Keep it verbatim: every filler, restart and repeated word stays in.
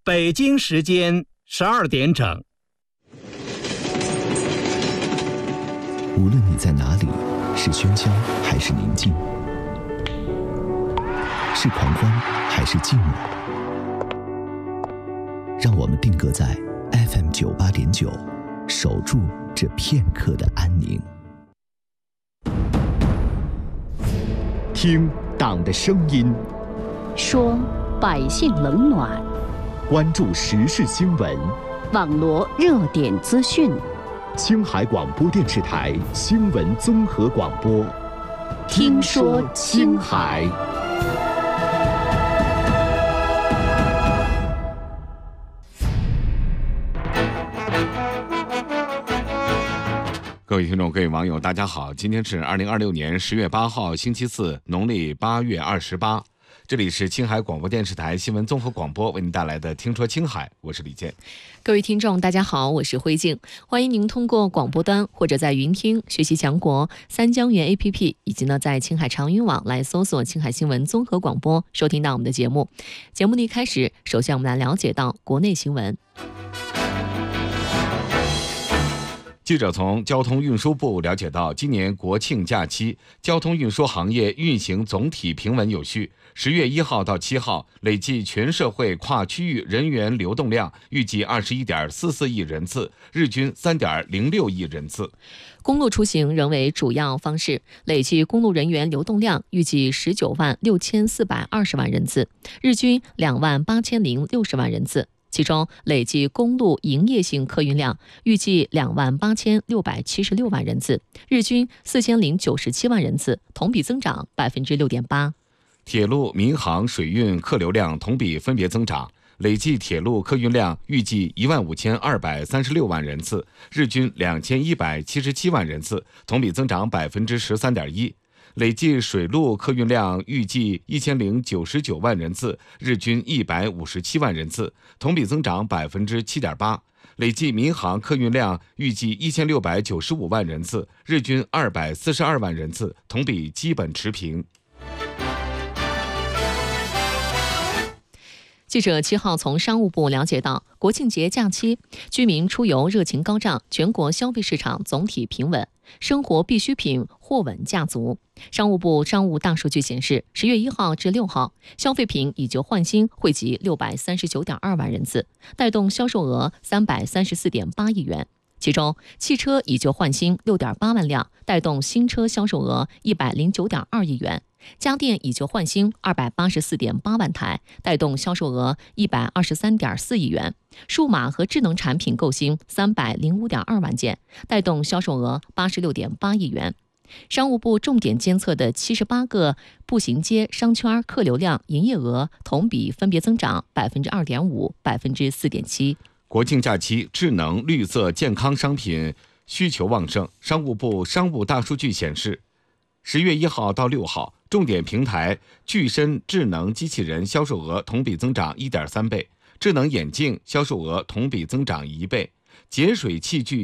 北京时间十二点整。 无论你在哪里，是喧嚣还是宁静，是狂欢还是寂寞，让我们定格在 F M 九八点九，守住这片刻的安宁。听党的声音， 说百姓冷暖， 关注时事新闻， 网罗热点资讯。 青海广播电视台新闻综合广播， 听说青海。 各位听众，各位网友，大家好，今天是二零二六年十月八号，星期四，农历八月二十八。这里是青海广播电视台新闻综合广播为您带来的听说青海，我是李健。 各位听众大家好，我是慧静，欢迎您通过广播端或者在云听学习强国三江源 A P P 以及呢在青海长云网来搜索青海新闻综合广播，收听到我们的节目。节目的一开始，首先我们来了解到国内新闻。 记者从交通运输部了解到，今年国庆假期，交通运输行业运行总体平稳有序。十月一号到七号，累计全社会跨区域人员流动量预计二十一点四四亿人次，日均三点零六亿人次。 公路出行仍为主要方式，累计公路人员流动量预计十九万六千四百二十万人次，日均两万八千零六十万人次。其中，累计公路营业性客运量预计两万八千六百七十六万人次，日均四千零九十七万人次，同比增长百分之六点八。 铁路、民航、水运客流量同比分别增长，累计铁路客运量预计一万五千二百三十六万人次，日均两千一百七十七万人次，同比增长百分之十三点一。累计水路客运量预计一千零九十九万人次，日均一百五十七万人次，同比增长百分之七点八。累计民航客运量预计一千六百九十五万人次，日均二百四十二万人次，同比基本持平。 记者七号从商务部了解到，国庆节假期居民出游热情高涨，全国消费市场总体平稳，生活必需品货稳价足。商务部商务大数据显示，十月一号至六号，消费品以旧换新惠及六百三十九点二万人次，带动销售额三百三十四点八亿元。其中，汽车以旧换新六点八万辆，带动新车销售额一百零九点二亿元；家电以旧换新二百八十四点八万台，带动销售额一百二十三点四亿元；数码和智能产品购新三百零五点二万件，带动销售额八十六点八亿元。商务部重点监测的七十八个步行街商圈客流量营业额同比分别增长百分之二点五、百分之四点七。 国庆假期，智能、绿色、健康商品需求旺盛。商务部商务大数据显示，十月一号到六号，重点平台具身智能机器人销售额同比增长一点三倍，智能眼镜销售额同比增长一倍，节水器具